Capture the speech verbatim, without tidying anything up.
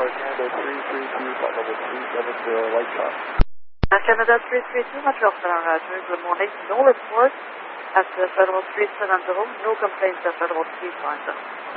Canada three three two, flight level three seven zero, light shot. Canada three three two, Montreal Center, Roger. Good morning. No report at the Federal three seven zero. No complaints at Federal three five zero.